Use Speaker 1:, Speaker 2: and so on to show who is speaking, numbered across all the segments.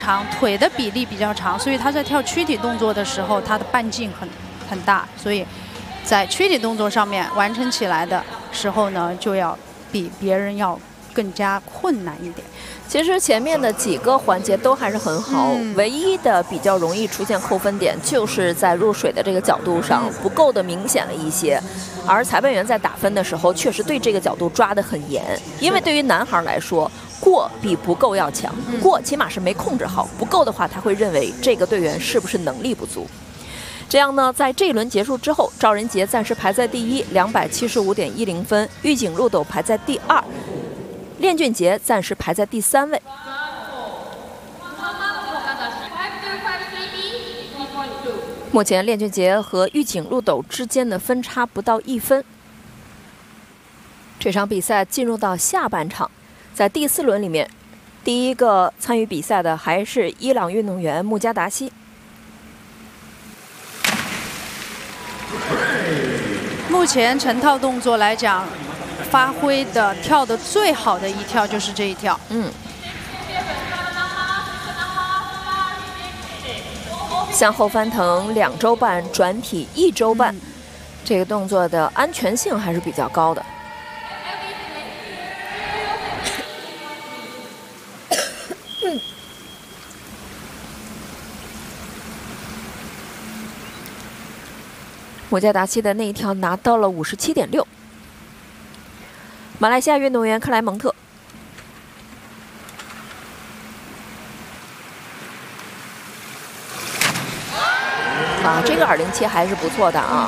Speaker 1: 长，腿的比例比较长，所以他在跳躯体动作的时候，他的半径很大，所以在躯体动作上面完成起来的时候呢，就要比别人要更加困难一点。
Speaker 2: 其实前面的几个环节都还是很好，唯一的比较容易出现扣分点，就是在入水的这个角度上不够的明显了一些。而裁判员在打分的时候，确实对这个角度抓得很严，因为对于男孩来说，过比不够要强，过起码是没控制好，不够的话，他会认为这个队员是不是能力不足。这样呢，在这一轮结束之后，赵仁杰暂时排在第一，275.10分；玉井祿斗排在第二，练俊杰暂时排在第3位。目前练俊杰和玉井祿斗之间的分差不到1分。这场比赛进入到下半场，在第4轮里面，第一个参与比赛的还是伊朗运动员穆加达西。
Speaker 1: 目前成套动作来讲，发挥的跳的最好的一跳就是这一跳。向后翻腾2周半，转体1周半，这个动作的安全性还是比较高的。穆加达西的那一跳拿到了57.6。马来西亚运动员克莱蒙特。这个207还是不错的啊。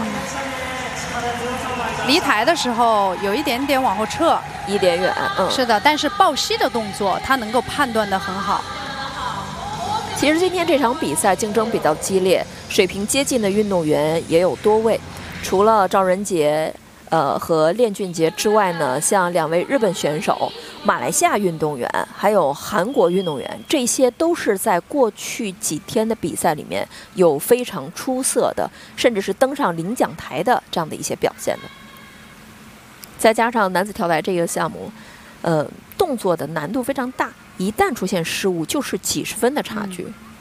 Speaker 1: 离台的时候有一点点往后撤，有点远。是的，但是抱膝的动作他能够判断得很好。其实今天这场比赛竞争比较激烈，水平接近的运动员也有多位，除了赵仁杰和练俊杰之外呢，像2位日本选手、马来西亚运动员，还有韩国运动员，这些都是在过去几天的比赛里面有非常出色的，甚至是登上领奖台的这样的一些表现的。再加上男子跳台这个项目，动作的难度非常大，一旦出现失误就是几十分的差距。